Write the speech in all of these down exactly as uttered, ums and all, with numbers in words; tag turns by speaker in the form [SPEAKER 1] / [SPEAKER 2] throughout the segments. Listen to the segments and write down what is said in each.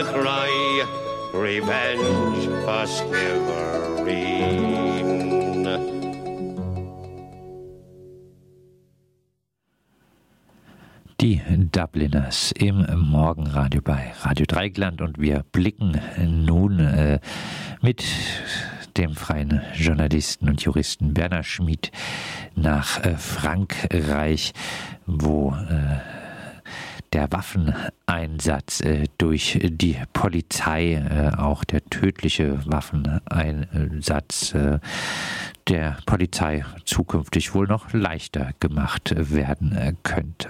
[SPEAKER 1] cry, revenge for Skilvereen.
[SPEAKER 2] Die Dubliners im Morgenradio bei Radio Dreieckland und wir blicken nun äh, mit dem freien Journalisten und Juristen Berner Schmid nach äh, Frankreich, wo äh, der Waffeneinsatz äh, durch die Polizei, äh, auch der tödliche Waffeneinsatz äh, der Polizei zukünftig wohl noch leichter gemacht werden äh, könnte.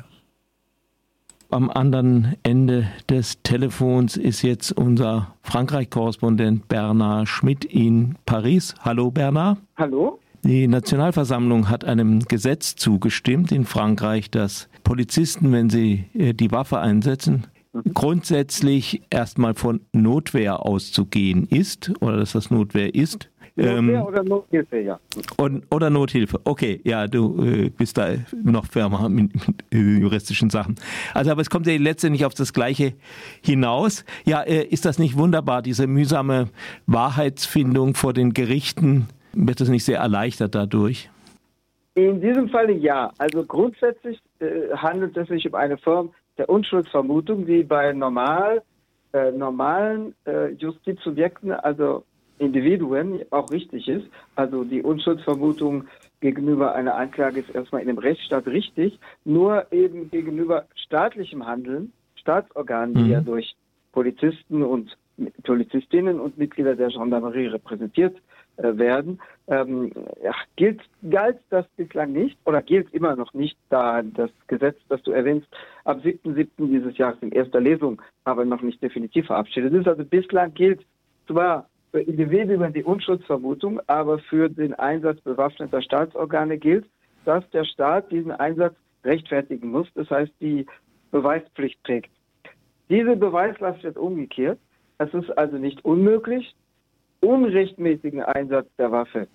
[SPEAKER 3] Am anderen Ende des Telefons ist jetzt unser Frankreich-Korrespondent Bernard Schmid in Paris. Hallo Bernard.
[SPEAKER 4] Hallo.
[SPEAKER 3] Die Nationalversammlung hat einem Gesetz zugestimmt in Frankreich, dass Polizisten, wenn sie die Waffe einsetzen, mhm. grundsätzlich erstmal von Notwehr auszugehen ist oder dass das Notwehr ist.
[SPEAKER 4] Notwehr ähm, oder Nothilfe, ja.
[SPEAKER 3] Und, oder Nothilfe, okay, ja, du äh, bist da noch firmer mit, mit äh, juristischen Sachen. Also, aber es kommt ja letztendlich auf das Gleiche hinaus. Ja, äh, ist das nicht wunderbar, diese mühsame Wahrheitsfindung vor den Gerichten? Wird das nicht sehr erleichtert dadurch?
[SPEAKER 4] In diesem Falle ja. Also grundsätzlich äh, handelt es sich um eine Form der Unschuldsvermutung, die bei normal, äh, normalen äh, Justizsubjekten, also Individuen, auch richtig ist. Also die Unschuldsvermutung gegenüber einer Anklage ist erstmal in dem Rechtsstaat richtig, nur eben gegenüber staatlichem Handeln, Staatsorganen, die mhm. ja durch Polizisten und Polizistinnen und Mitglieder der Gendarmerie repräsentiert äh, werden, ähm, ja, gilt, galt das bislang nicht oder gilt immer noch nicht, da das Gesetz, das du erwähnst, am siebten siebten dieses Jahres in erster Lesung aber noch nicht definitiv verabschiedet ist. Also bislang gilt zwar für Individuen die Unschuldsvermutung, aber für den Einsatz bewaffneter Staatsorgane gilt, dass der Staat diesen Einsatz rechtfertigen muss, das heißt die Beweispflicht trägt. Diese Beweislast wird umgekehrt. Es ist also nicht unmöglich, unrechtmäßigen Einsatz der Waffe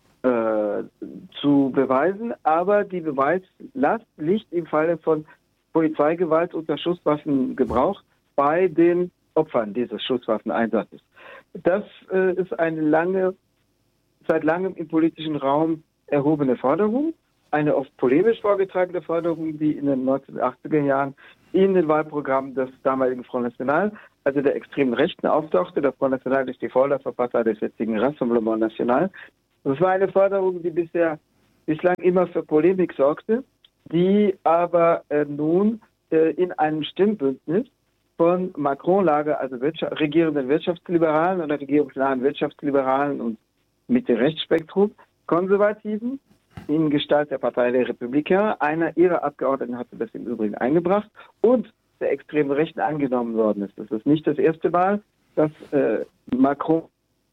[SPEAKER 4] äh, zu beweisen, aber die Beweislast liegt im Falle von Polizeigewalt unter Schusswaffengebrauch bei den Opfern dieses Schusswaffeneinsatzes. Das äh, ist eine lange, seit langem im politischen Raum erhobene Forderung, eine oft polemisch vorgetragene Forderung, die in den neunzehnhundertachtziger Jahren in den Wahlprogrammen des damaligen Front National, also der extremen Rechten, auftauchte. Der Front National ist die Vorläuferpartei des jetzigen Rassemblement National. Das war eine Forderung, die bisher bislang immer für Polemik sorgte, die aber äh, nun äh, in einem Stimmbündnis von Macron-Lager, also Wirtschaft, regierenden Wirtschaftsliberalen oder regierungsnahen Wirtschaftsliberalen und Mitte-Rechtsspektrum, Konservativen, in Gestalt der Partei der Republikaner, einer ihrer Abgeordneten hatte das im Übrigen eingebracht, und der extremen Rechten angenommen worden ist. Das ist nicht das erste Mal, dass äh, Macron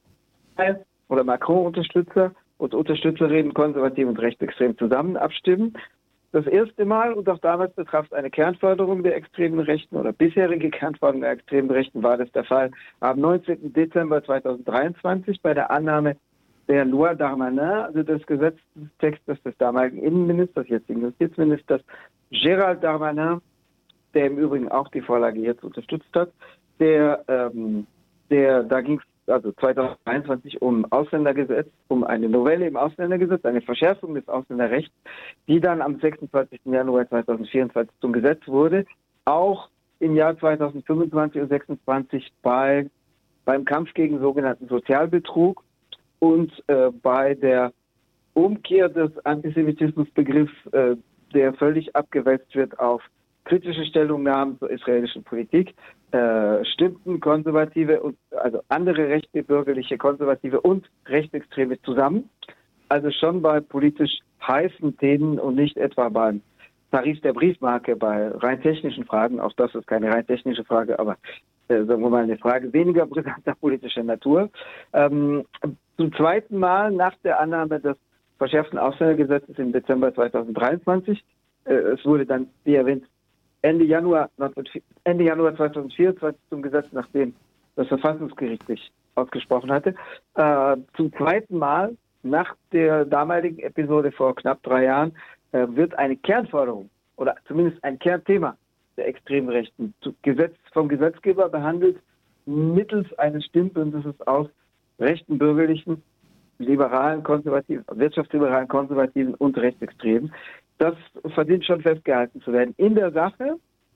[SPEAKER 4] oder Macron-Unterstützer und Unterstützerinnen konservativ und rechtsextrem zusammen abstimmen. Das erste Mal, und auch damals betraf es eine Kernforderung der extremen Rechten oder bisherige Kernforderung der extremen Rechten, war das der Fall am neunzehnten Dezember zweitausenddreiundzwanzig bei der Annahme der Loi Darmanin, also des Gesetzestextes des damaligen Innenministers, jetzigen Justizministers Gérald Darmanin, der im Übrigen auch die Vorlage jetzt unterstützt hat. Der, ähm, der, da ging es also zweitausenddreiundzwanzig um Ausländergesetz, um eine Novelle im Ausländergesetz, eine Verschärfung des Ausländerrechts, die dann am sechsundzwanzigsten Januar zweitausendvierundzwanzig zum Gesetz wurde, auch im Jahr zweitausendfünfundzwanzig und zweitausendsechsundzwanzig bei, beim Kampf gegen sogenannten Sozialbetrug und äh, bei der Umkehr des Antisemitismusbegriffs, äh, der völlig abgewälzt wird auf kritische Stellungnahmen zur israelischen Politik, äh, stimmten Konservative und also andere rechte, bürgerliche, Konservative und Rechtsextreme zusammen. Also schon bei politisch heißen Themen und nicht etwa beim Tarif der Briefmarke, bei rein technischen Fragen. Auch das ist keine rein technische Frage, aber äh, sagen wir mal eine Frage weniger brisanter politischer Natur. Ähm, zum zweiten Mal nach der Annahme des verschärften Ausländergesetzes im Dezember zweitausenddreiundzwanzig, äh, es wurde dann, wie erwähnt, Ende Januar, Ende Januar zweitausendvierundzwanzig zum Gesetz, nachdem das Verfassungsgericht sich ausgesprochen hatte, äh, zum zweiten Mal nach der damaligen Episode vor knapp drei Jahren äh, wird eine Kernforderung oder zumindest ein Kernthema der extremen Rechten zu Gesetz, vom Gesetzgeber behandelt, mittels eines Stimmbündnisses aus rechten, bürgerlichen, liberalen, konservativen, wirtschaftsliberalen, konservativen und rechtsextremen. Das verdient schon festgehalten zu werden. In der Sache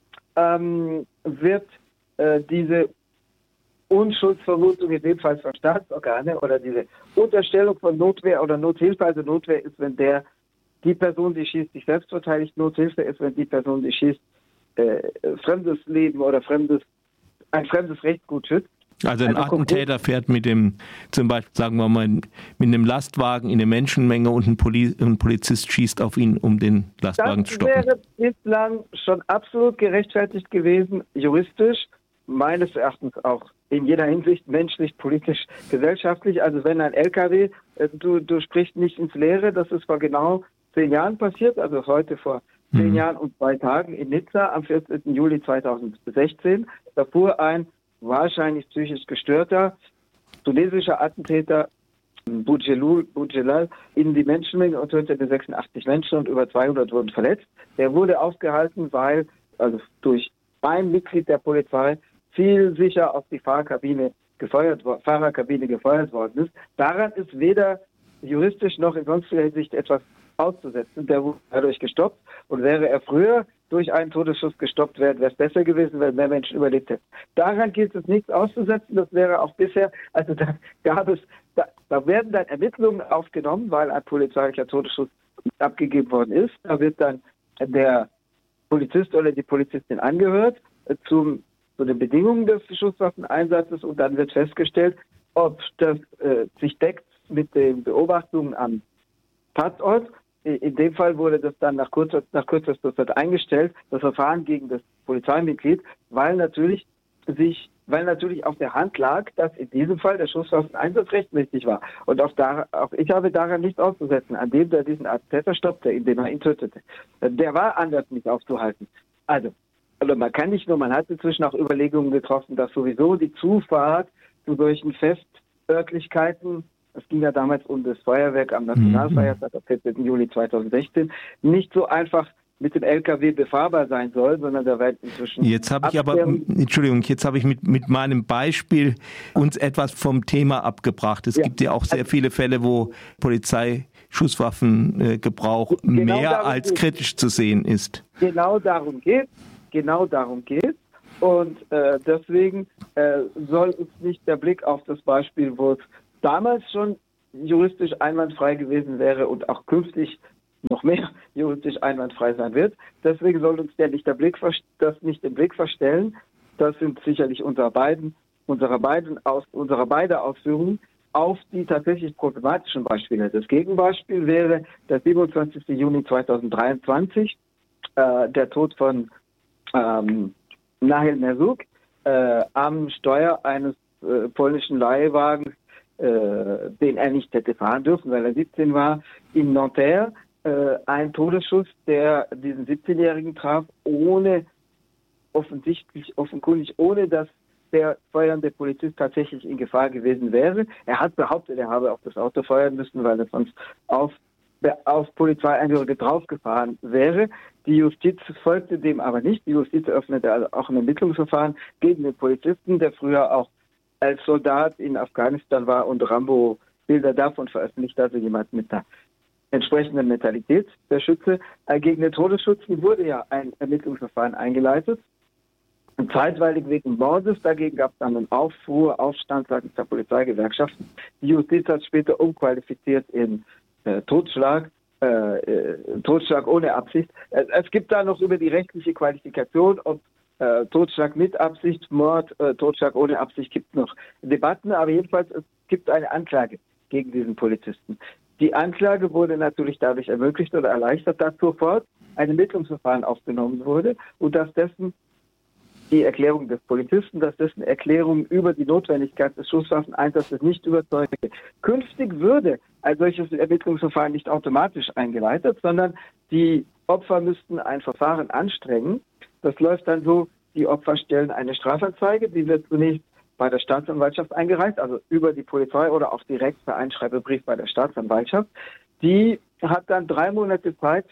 [SPEAKER 4] ähm, wird äh, diese Unschuldsvermutung in dem Fall von Staatsorgane oder diese Unterstellung von Notwehr oder Nothilfe, also Notwehr ist, wenn der die Person, die schießt, sich selbst verteidigt, Nothilfe ist, wenn die Person, die schießt, äh, fremdes Leben oder fremdes, ein fremdes Rechtsgut schützt.
[SPEAKER 3] Also ein
[SPEAKER 4] Also
[SPEAKER 3] Attentäter fährt mit dem, zum Beispiel, sagen wir mal, mit einem Lastwagen in eine Menschenmenge und ein, Poli- ein Polizist schießt auf ihn, um den Lastwagen
[SPEAKER 4] das
[SPEAKER 3] zu stoppen.
[SPEAKER 4] Das wäre bislang schon absolut gerechtfertigt gewesen, juristisch, meines Erachtens auch in jeder Hinsicht, menschlich, politisch, gesellschaftlich. Also wenn ein L K W, äh, du, du sprichst nicht ins Leere, das ist vor genau zehn Jahren passiert, also heute vor zehn mhm. Jahren und zwei Tagen in Nizza am vierzehnten Juli zweitausendsechzehn. Da fuhr ein wahrscheinlich psychisch gestörter tunesischer Attentäter Boudjelal in die Menschenmenge und tötete sechsundachtzig Menschen und über zweihundert wurden verletzt. Der wurde aufgehalten, weil also durch ein Mitglied der Polizei zielsicher auf die Fahrerkabine gefeuert, Fahrerkabine gefeuert worden ist. Daran ist weder juristisch noch in sonstiger Hinsicht etwas auszusetzen. Der wurde dadurch gestoppt und wäre er früher durch einen Todesschuss gestoppt werden, wäre es besser gewesen, wenn mehr Menschen überlebt hätten. Daran gilt es nichts auszusetzen, das wäre auch bisher, also da gab es, da, da werden dann Ermittlungen aufgenommen, weil ein polizeilicher Todesschuss abgegeben worden ist. Da wird dann der Polizist oder die Polizistin angehört äh, zum, zu den Bedingungen des Schusswaffeneinsatzes und dann wird festgestellt, ob das äh, sich deckt mit den Beobachtungen am Tatort. In dem Fall wurde das dann nach kurzer, nach kurzer Zeit eingestellt, das Verfahren gegen das Polizeimitglied, weil natürlich sich, weil natürlich auf der Hand lag, dass in diesem Fall der Schusswaffeneinsatz rechtmäßig war. Und auch, da, auch ich habe daran nichts auszusetzen, an dem, der diesen Attentäter stoppte, indem er ihn tötete. Der war anders nicht aufzuhalten. Also, also man kann nicht nur, man hat inzwischen auch Überlegungen getroffen, dass sowieso die Zufahrt zu solchen Festörtlichkeiten, es ging ja damals um das Feuerwerk am Nationalfeiertag am vierzehnten Juli zweitausendsechzehn, nicht so einfach mit dem L K W befahrbar sein soll, sondern da wird inzwischen...
[SPEAKER 3] Jetzt habe ich aber, Entschuldigung, jetzt habe ich mit, mit meinem Beispiel uns etwas vom Thema abgebracht. Es ja. gibt ja auch sehr viele Fälle, wo Polizeischusswaffengebrauch äh, genau mehr als geht. kritisch zu sehen ist.
[SPEAKER 4] Genau darum geht Genau darum geht Und äh, deswegen äh, soll uns nicht der Blick auf das Beispiel, wo es damals schon juristisch einwandfrei gewesen wäre und auch künftig noch mehr juristisch einwandfrei sein wird. Deswegen soll uns der nicht der Blick das nicht den Blick verstellen. Das sind sicherlich unsere beiden, unsere beiden aus, unsere beide Ausführungen auf die tatsächlich problematischen Beispiele. Das Gegenbeispiel wäre der siebenundzwanzigsten Juni zweitausenddreiundzwanzig, äh, der Tod von ähm, Nahel Merzouk äh, am Steuer eines äh, polnischen Leihwagens, äh, den er nicht hätte fahren dürfen, weil er siebzehn war, in Nanterre. Äh, ein Todesschuss, der diesen siebzehnjährigen traf, ohne offensichtlich, offenkundig, ohne dass der feuernde Polizist tatsächlich in Gefahr gewesen wäre. Er hat behauptet, er habe auf das Auto feuern müssen, weil er sonst auf, auf Polizeiangehörige draufgefahren wäre. Die Justiz folgte dem aber nicht. Die Justiz eröffnete also auch ein Ermittlungsverfahren gegen den Polizisten, der früher auch als Soldat in Afghanistan war und Rambo Bilder davon veröffentlicht, also jemand mit einer entsprechenden Mentalität, der Schütze. Gegen den Todesschutz wurde ja ein Ermittlungsverfahren eingeleitet. Und zeitweilig wegen Mordes, dagegen gab es dann einen Aufruhr, Aufstand seitens der Polizeigewerkschaften. Die Justiz hat später umqualifiziert in äh, Totschlag, äh, äh, Totschlag ohne Absicht. Es, es gibt da noch über die rechtliche Qualifikation, ob äh, Totschlag mit Absicht, Mord, äh, Totschlag ohne Absicht, gibt es noch Debatten, aber jedenfalls es gibt eine Anklage gegen diesen Polizisten. Die Anklage wurde natürlich dadurch ermöglicht oder erleichtert, dass sofort ein Ermittlungsverfahren aufgenommen wurde und dass dessen die Erklärung des Polizisten, dass dessen Erklärung über die Notwendigkeit des Schusswaffeneinsatzes nicht überzeugte. Künftig würde ein solches Ermittlungsverfahren nicht automatisch eingeleitet, sondern die Opfer müssten ein Verfahren anstrengen. Das läuft dann so, die Opfer stellen eine Strafanzeige, die wird zunächst bei der Staatsanwaltschaft eingereicht, also über die Polizei oder auch direkt per Einschreibebrief bei der Staatsanwaltschaft. Die hat dann drei Monate Zeit.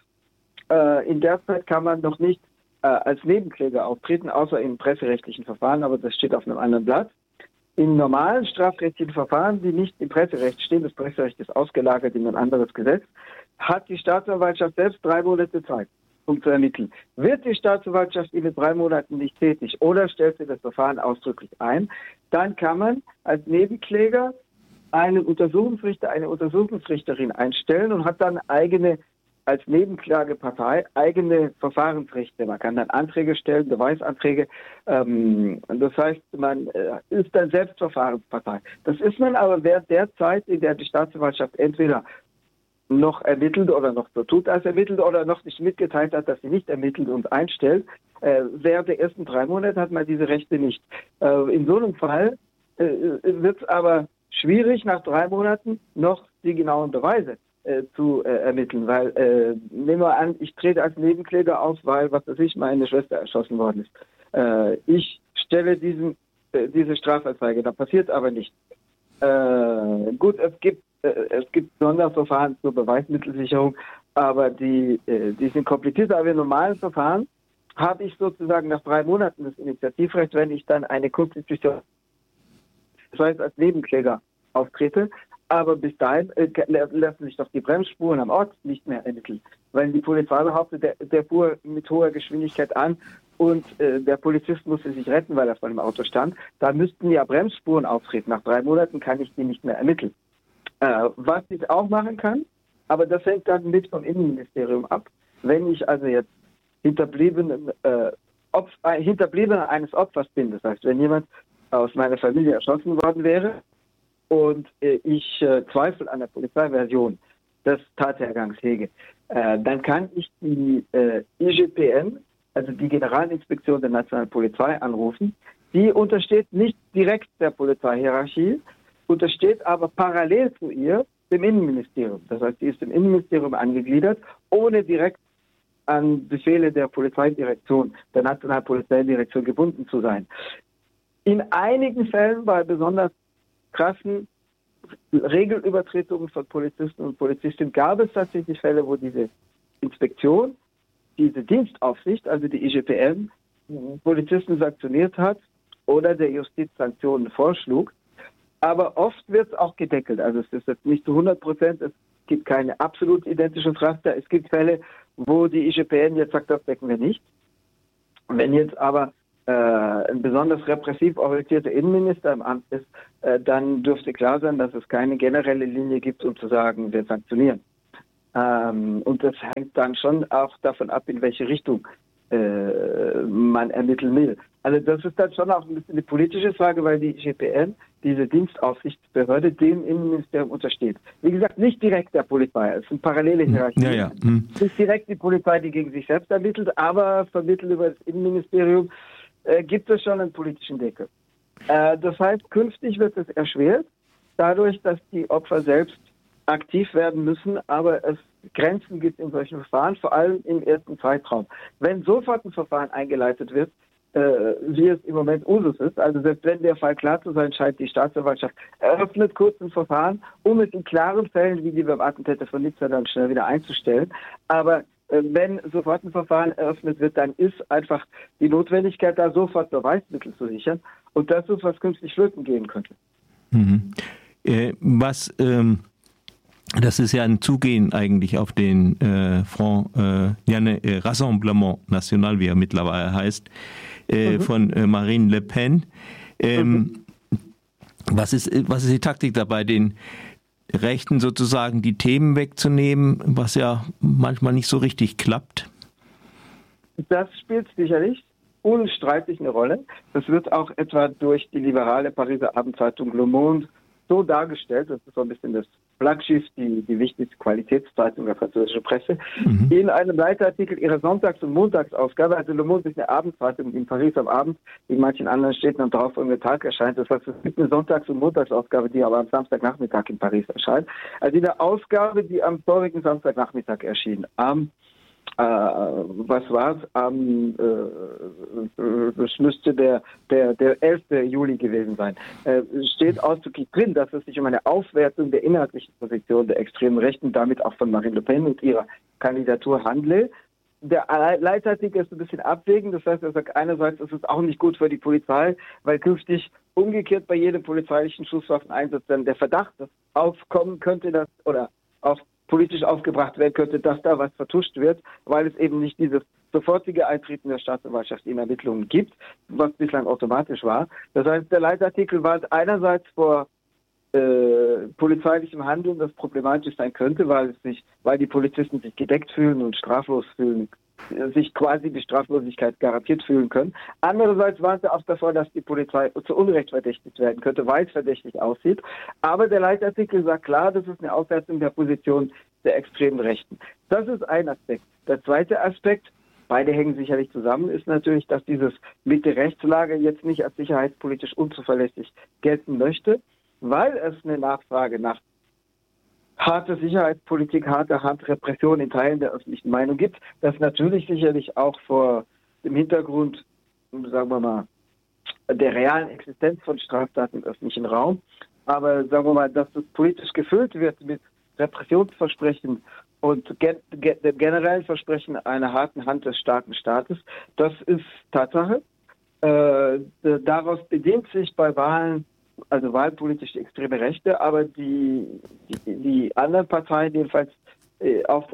[SPEAKER 4] Äh, in der Zeit kann man noch nicht äh, als Nebenkläger auftreten, außer im presserechtlichen Verfahren, aber das steht auf einem anderen Blatt. In normalen strafrechtlichen Verfahren, die nicht im Presserecht stehen, das Presserecht ist ausgelagert in ein anderes Gesetz, hat die Staatsanwaltschaft selbst drei Monate Zeit, um zu ermitteln. Wird die Staatsanwaltschaft in den drei Monaten nicht tätig oder stellt sie das Verfahren ausdrücklich ein, dann kann man als Nebenkläger einen Untersuchungsrichter, eine Untersuchungsrichterin einstellen und hat dann eigene, als Nebenklagepartei, eigene Verfahrensrechte. Man kann dann Anträge stellen, Beweisanträge. Ähm, das heißt, man äh, ist dann selbst Verfahrenspartei. Das ist man aber während der Zeit, in der die Staatsanwaltschaft entweder noch ermittelt oder noch so tut, als ermittelt oder noch nicht mitgeteilt hat, dass sie nicht ermittelt und einstellt. Äh, während der ersten drei Monate hat man diese Rechte nicht. Äh, in so einem Fall äh, wird es aber schwierig, nach drei Monaten noch die genauen Beweise äh, zu äh, ermitteln, weil, äh, nehmen wir an, ich trete als Nebenkläger auf, weil, was weiß ich, meine Schwester erschossen worden ist. Äh, ich stelle diesen, äh, diese Strafanzeige, da passiert aber nichts. Äh, gut, es gibt, äh, es gibt Sonderverfahren zur Beweismittelsicherung, aber die, äh, die sind komplizierter. Aber in normalen Verfahren habe ich sozusagen nach drei Monaten das Initiativrecht, wenn ich dann eine Konstitution, das heißt als Nebenkläger auftrete. Aber bis dahin äh, lassen sich doch die Bremsspuren am Ort nicht mehr ermitteln. Weil die Polizei behauptet, der, der fuhr mit hoher Geschwindigkeit an und äh, der Polizist musste sich retten, weil er vor dem Auto stand. Da müssten ja Bremsspuren auftreten. Nach drei Monaten kann ich die nicht mehr ermitteln. Äh, was ich auch machen kann, aber das hängt dann mit vom Innenministerium ab. Wenn ich also jetzt Hinterbliebenen, äh, Opf, äh, Hinterbliebener eines Opfers bin, das heißt, wenn jemand aus meiner Familie erschossen worden wäre, und äh, ich äh, Zweifel an der Polizeiversion des Tathergangs hege, äh, dann kann ich die äh, I G P N, also die Generalinspektion der Nationalen Polizei, anrufen. Die untersteht nicht direkt der Polizeihierarchie, untersteht aber parallel zu ihr dem Innenministerium. Das heißt, die ist im Innenministerium angegliedert, ohne direkt an Befehle der Polizeidirektion, der Nationalen Polizeidirektion gebunden zu sein. In einigen Fällen, bei besonders krassen Regelübertretungen von Polizisten und Polizistinnen, gab es tatsächlich Fälle, wo diese Inspektion, diese Dienstaufsicht, also die I G P N, Polizisten sanktioniert hat oder der Justiz Sanktionen vorschlug. Aber oft wird es auch gedeckelt. Also es ist jetzt nicht zu hundert Prozent, es gibt keine absolut identisches Raster. Es gibt Fälle, wo die I G P N jetzt sagt, das decken wir nicht. Wenn jetzt aber äh, ein besonders repressiv orientierter Innenminister im Amt ist, äh, dann dürfte klar sein, dass es keine generelle Linie gibt, um zu sagen, wir sanktionieren. Ähm, und das hängt dann schon auch davon ab, in welche Richtung äh, man ermitteln will. Also das ist dann schon auch ein bisschen eine politische Frage, weil die I G P N, diese Dienstaufsichtsbehörde, dem Innenministerium untersteht. Wie gesagt, nicht direkt der Polizei, es sind parallele Hierarchien.
[SPEAKER 3] Ja, ja. Hm.
[SPEAKER 4] Nicht direkt die Polizei, die gegen sich selbst ermittelt, aber vermittelt über das Innenministerium äh, gibt es schon einen politischen Deckel. Äh, das heißt, künftig wird es erschwert, dadurch, dass die Opfer selbst aktiv werden müssen, aber es Grenzen gibt in solchen Verfahren, vor allem im ersten Zeitraum. Wenn sofort ein Verfahren eingeleitet wird, äh, wie es im Moment Usus ist, also selbst wenn der Fall klar zu sein scheint, die Staatsanwaltschaft eröffnet kurz ein Verfahren, um es in klaren Fällen, wie die beim Attentäter von Nizza, dann schnell wieder einzustellen. Aber äh, wenn sofort ein Verfahren eröffnet wird, dann ist einfach die Notwendigkeit da, sofort Beweismittel zu sichern. Und das ist, was künftig flöten gehen könnte.
[SPEAKER 3] Mhm. Äh, was... Ähm Das ist ja ein Zugehen eigentlich auf den äh, Front äh, ja, ne, Rassemblement National, wie er mittlerweile heißt, äh, mhm. von äh, Marine Le Pen. Ähm, mhm. was, ist, was ist die Taktik dabei, den Rechten sozusagen die Themen wegzunehmen, was ja manchmal nicht so richtig klappt?
[SPEAKER 4] Das spielt sicherlich unstreitig eine Rolle. Das wird auch etwa durch die liberale Pariser Abendzeitung Le Monde so dargestellt, das ist so ein bisschen das Flaggschiff, die, die wichtigste Qualitätszeitung der französischen Presse, mhm. in einem Leitartikel ihrer Sonntags- und Montagsausgabe, also Le Monde ist eine Abendzeitung in Paris am Abend, wie in manchen anderen Städten am darauffolgenden Tag erscheint. Das heißt, es gibt eine Sonntags- und Montagsausgabe, die aber am Samstagnachmittag in Paris erscheint. Also in der Ausgabe, die am vorigen Samstagnachmittag erschien, am Äh, was war's? Am, äh, das müsste der, der, der elften Juli gewesen sein. Äh, steht ausdrücklich drin, dass es sich um eine Aufwertung der inhaltlichen Position der extremen Rechten, damit auch von Marine Le Pen und ihrer Kandidatur handle. der Leitartikel ist ein bisschen abwägend. Das heißt, er sagt einerseits, es ist auch nicht gut für die Polizei, weil künftig umgekehrt bei jedem polizeilichen Schusswaffeneinsatz dann der Verdacht aufkommen könnte, dass oder auf politisch aufgebracht werden könnte, dass da was vertuscht wird, weil es eben nicht dieses sofortige Eintreten der Staatsanwaltschaft in Ermittlungen gibt, was bislang automatisch war. Das heißt, der Leitartikel warnt einerseits vor äh, polizeilichem Handeln, das problematisch sein könnte, weil es sich, weil die Polizisten sich gedeckt fühlen und straflos fühlen, sich quasi die Straflosigkeit garantiert fühlen können. Andererseits warnt er auch davor, dass die Polizei zu Unrecht verdächtigt werden könnte, weil es verdächtig aussieht. Aber der Leitartikel sagt klar, das ist eine Aufwertung der Position der extremen Rechten. Das ist ein Aspekt. Der zweite Aspekt, beide hängen sicherlich zusammen, ist natürlich, dass dieses Mitte-Rechts-Lager jetzt nicht als sicherheitspolitisch unzuverlässig gelten möchte, weil es eine Nachfrage nach harte Sicherheitspolitik, harte Handrepression in Teilen der öffentlichen Meinung gibt, das natürlich sicherlich auch vor dem Hintergrund, sagen wir mal, der realen Existenz von Straftaten im öffentlichen Raum, aber sagen wir mal, dass das politisch gefüllt wird mit Repressionsversprechen und gen- gen- dem generellen Versprechen einer harten Hand des starken Staates, das ist Tatsache. Äh, daraus bedingt sich bei Wahlen also wahlpolitisch die extreme Rechte, aber die, die, die anderen Parteien, jedenfalls äh, auch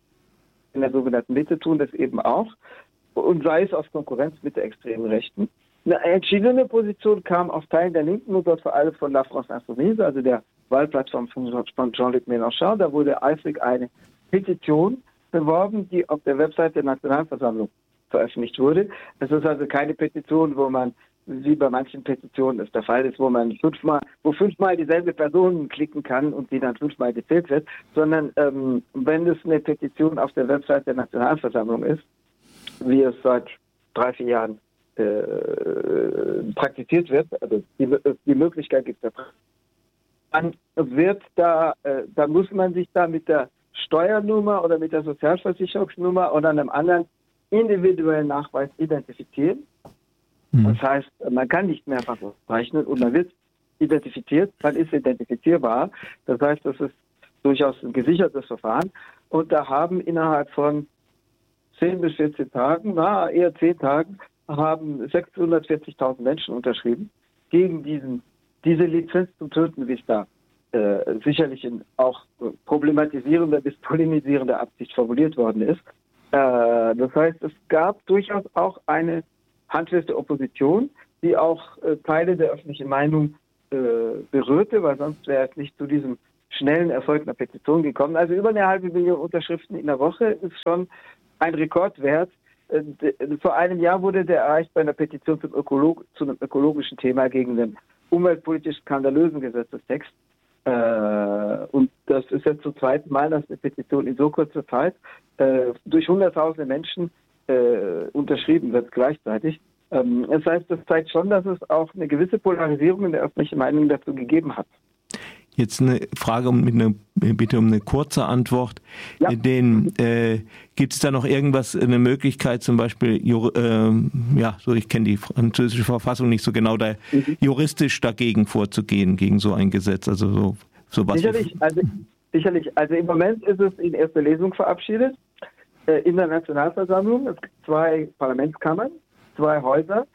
[SPEAKER 4] in der sogenannten Mitte, tun das eben auch. Und sei es aus Konkurrenz mit der extremen Rechten. Eine entschiedene Position kam auf Teilen der Linken und dort vor allem von La France Insoumise, also der Wahlplattform von Jean-Luc Mélenchon. Da wurde eifrig eine Petition beworben, die auf der Website der Nationalversammlung veröffentlicht wurde. Es ist also keine Petition, wo man, wie bei manchen Petitionen es der Fall ist, wo man fünfmal, wo fünfmal dieselbe Person klicken kann und die dann fünfmal gezählt wird, sondern ähm, wenn es eine Petition auf der Website der Nationalversammlung ist, wie es seit drei, vier Jahren äh, praktiziert wird, also die, die Möglichkeit gibt es, dann wird da, äh, da muss man sich da mit der Steuernummer oder mit der Sozialversicherungsnummer oder einem anderen individuellen Nachweis identifizieren. Das heißt, man kann nicht mehrfach rechnen und man wird identifiziert, man ist identifizierbar. Das heißt, das ist durchaus ein gesichertes Verfahren. Und da haben innerhalb von zehn bis vierzehn Tagen, na eher zehn Tagen, haben sechshundertvierzigtausend Menschen unterschrieben gegen diesen, diese Lizenz zum Töten, wie es da äh, sicherlich in auch problematisierender bis polemisierender Absicht formuliert worden ist. Äh, das heißt, es gab durchaus auch eine handfeste Opposition, die auch äh, Teile der öffentlichen Meinung äh, berührte, weil sonst wäre es nicht zu diesem schnellen Erfolg einer Petition gekommen. Also über eine halbe Million Unterschriften in der Woche ist schon ein Rekordwert. Äh, de, vor einem Jahr wurde der erreicht bei einer Petition zum Ökolog, zu einem ökologischen Thema gegen den umweltpolitisch skandalösen Gesetzestext. Äh, und das ist jetzt zum zweiten Mal, dass eine Petition in so kurzer Zeit äh, durch hunderttausende Menschen Äh, unterschrieben wird gleichzeitig. Ähm, das heißt, das zeigt schon, dass es auch eine gewisse Polarisierung in der öffentlichen Meinung dazu gegeben hat.
[SPEAKER 3] Jetzt eine Frage um, mit einer, bitte um eine kurze Antwort.
[SPEAKER 4] Ja.
[SPEAKER 3] Den, äh, gibt es da noch irgendwas, eine Möglichkeit, zum Beispiel, äh, ja, so ich kenne die französische Verfassung nicht so genau, da mhm. juristisch dagegen vorzugehen, gegen so ein Gesetz? Also so, so was
[SPEAKER 4] sicherlich, also, sicherlich. Also im Moment ist es in erster Lesung verabschiedet. In der Nationalversammlung. Es gibt zwei Parlamentskammern, zwei Häuser.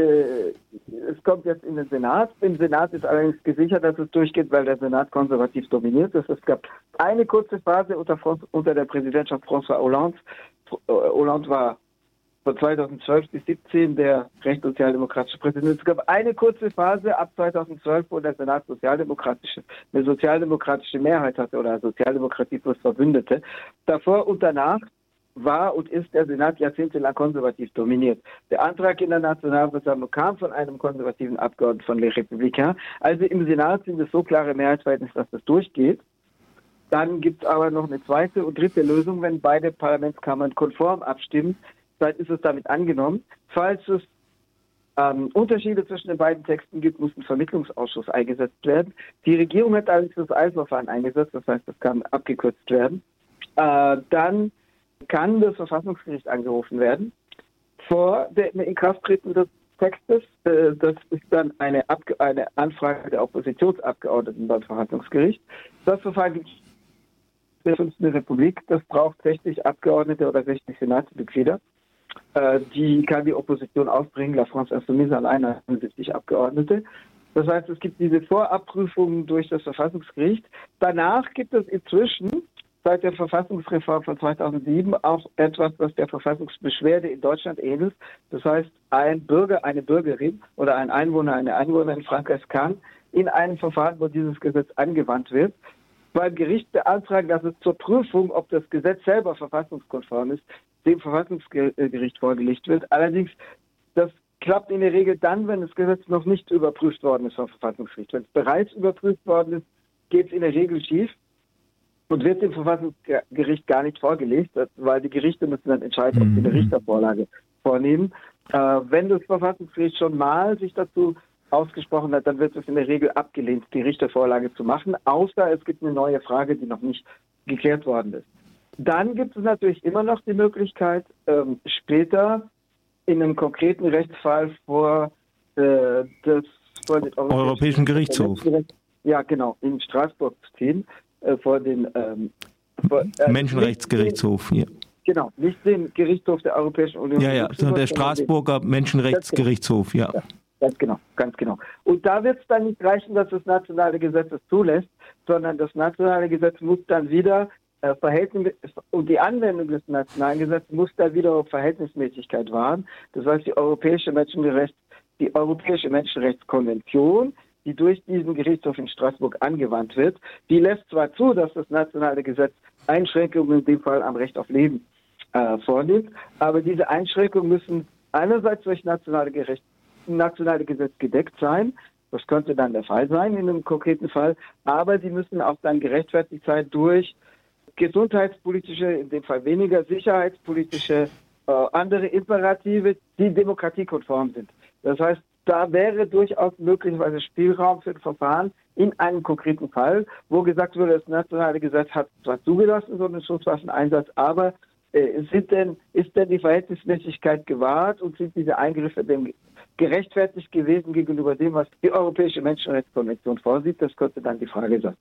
[SPEAKER 4] Es kommt jetzt in den Senat. Im Senat ist allerdings gesichert, dass es durchgeht, weil der Senat konservativ dominiert ist. Es gab eine kurze Phase unter, unter der Präsidentschaft François Hollande. Hollande war von zweitausendzwölf bis siebzehn der recht sozialdemokratische Präsident. Es gab eine kurze Phase ab zweitausendzwölf, wo der Senat sozialdemokratische, eine sozialdemokratische Mehrheit hatte oder Sozialdemokratie plus Verbündete. Davor und danach war und ist der Senat jahrzehntelang konservativ dominiert. Der Antrag in der Nationalversammlung kam von einem konservativen Abgeordneten von Les Républicains. Also im Senat sind es so klare Mehrheitsverhältnisse, dass das durchgeht. Dann gibt es aber noch eine zweite und dritte Lösung, wenn beide Parlamentskammern konform abstimmen. Dann ist es damit angenommen. Falls es ähm, Unterschiede zwischen den beiden Texten gibt, muss ein Vermittlungsausschuss eingesetzt werden. Die Regierung hat allerdings das Eilverfahren eingesetzt, das heißt, das kann abgekürzt werden. Äh, dann kann das Verfassungsgericht angerufen werden vor dem Inkrafttreten des Textes. Das ist dann eine, Abge- eine Anfrage der Oppositionsabgeordneten beim Verfassungsgericht. Das Verfahren gibt der fünften Republik. Das braucht sechzig Abgeordnete oder sechzig Senatsmitglieder. Äh, die kann die Opposition aufbringen. La France Insoumise alleine hat fünfundsiebzig Abgeordnete. Das heißt, es gibt diese Vorabprüfung durch das Verfassungsgericht. Danach gibt es inzwischen seit der Verfassungsreform von zweitausendsieben auch etwas, was der Verfassungsbeschwerde in Deutschland ähnelt. Das heißt, ein Bürger, eine Bürgerin oder ein Einwohner, eine Einwohnerin Frankreichs kann in einem Verfahren, wo dieses Gesetz angewandt wird, beim Gericht beantragen, dass es zur Prüfung, ob das Gesetz selber verfassungskonform ist, dem Verfassungsgericht vorgelegt wird. Allerdings, das klappt in der Regel dann, wenn das Gesetz noch nicht überprüft worden ist vom Verfassungsgericht. Wenn es bereits überprüft worden ist, geht es in der Regel schief und wird dem Verfassungsgericht gar nicht vorgelegt, weil die Gerichte müssen dann entscheiden, ob sie eine Richtervorlage vornehmen. Äh, wenn das Verfassungsgericht schon mal sich dazu ausgesprochen hat, dann wird es in der Regel abgelehnt, die Richtervorlage zu machen, außer es gibt eine neue Frage, die noch nicht geklärt worden ist. Dann gibt es natürlich immer noch die Möglichkeit, ähm, später in einem konkreten Rechtsfall vor, äh, das, vor den
[SPEAKER 3] Europäischen, Europäischen Gerichtshof.
[SPEAKER 4] Ja, genau, in Straßburg zu ziehen, äh, vor den ähm, vor, äh,
[SPEAKER 3] Menschenrechtsgerichtshof.
[SPEAKER 4] Nicht,
[SPEAKER 3] ja.
[SPEAKER 4] Genau, nicht den Gerichtshof der Europäischen Union.
[SPEAKER 3] Ja, ja, sondern der Straßburger Menschenrechtsgerichtshof, ja.
[SPEAKER 4] ja. Ganz genau, ganz genau. Und da wird es dann nicht reichen, dass das nationale Gesetz es zulässt, sondern das nationale Gesetz muss dann wieder äh, Verhältnis und die Anwendung des nationalen Gesetzes muss da wieder auf Verhältnismäßigkeit wahren. Das heißt, die Europäische Menschenrechts, die Europäische Menschenrechtskonvention, die durch diesen Gerichtshof in Straßburg angewandt wird, die lässt zwar zu, dass das nationale Gesetz Einschränkungen in dem Fall am Recht auf Leben äh, vornimmt, aber diese Einschränkungen müssen einerseits durch nationale Gericht nationale Gesetz gedeckt sein. Das könnte dann der Fall sein in einem konkreten Fall. Aber die müssen auch dann gerechtfertigt sein durch gesundheitspolitische, in dem Fall weniger sicherheitspolitische, äh, andere Imperative, die demokratiekonform sind. Das heißt, da wäre durchaus möglicherweise Spielraum für ein Verfahren in einem konkreten Fall, wo gesagt wurde, das nationale Gesetz hat zwar zugelassen, so einen Schusswaffeneinsatz, aber äh, sind denn, ist denn die Verhältnismäßigkeit gewahrt und sind diese Eingriffe dem gerechtfertigt gewesen gegenüber dem, was die Europäische Menschenrechtskonvention vorsieht? Das könnte dann die Frage sein.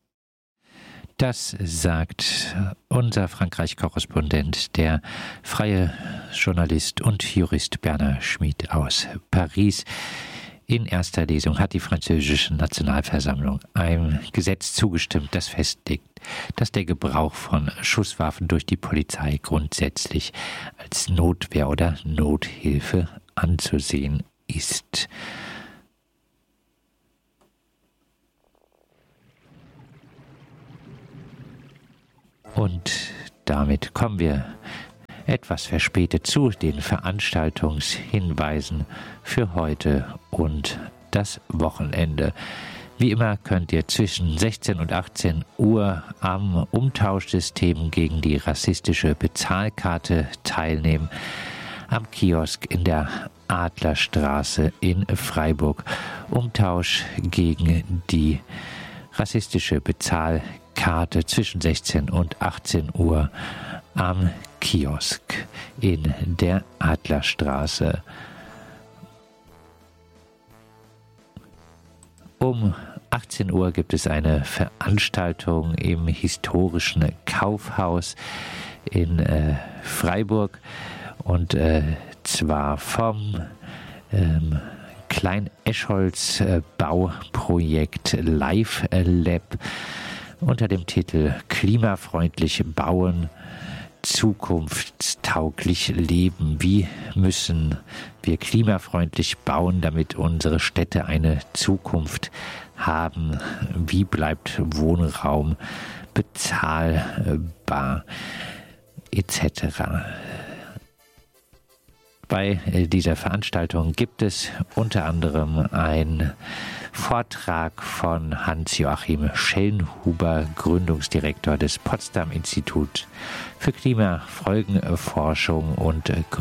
[SPEAKER 2] Das sagt unser Frankreich-Korrespondent, der freie Journalist und Jurist Bernard Schmid aus Paris. In erster Lesung hat die französische Nationalversammlung einem Gesetz zugestimmt, das festlegt, dass der Gebrauch von Schusswaffen durch die Polizei grundsätzlich als Notwehr oder Nothilfe anzusehen ist. Und damit kommen wir etwas verspätet zu den Veranstaltungshinweisen für heute und das Wochenende. Wie immer könnt ihr zwischen sechzehn und achtzehn Uhr am Umtauschsystem gegen die rassistische Bezahlkarte teilnehmen. Am Kiosk in der Adlerstraße in Freiburg. Umtausch gegen die rassistische Bezahlkarte zwischen sechzehn und achtzehn Uhr am Kiosk in der Adlerstraße. Um achtzehn Uhr gibt es eine Veranstaltung im historischen Kaufhaus in äh, Freiburg und äh, zwar vom ähm, Klein-Eschholz-Bauprojekt Life Lab unter dem Titel Klimafreundlich bauen, zukunftstauglich leben. Wie müssen wir klimafreundlich bauen, damit unsere Städte eine Zukunft haben? Wie bleibt Wohnraum bezahlbar et cetera. Bei dieser Veranstaltung gibt es unter anderem einen Vortrag von Hans-Joachim Schellenhuber, Gründungsdirektor des Potsdam Instituts für Klimafolgenforschung und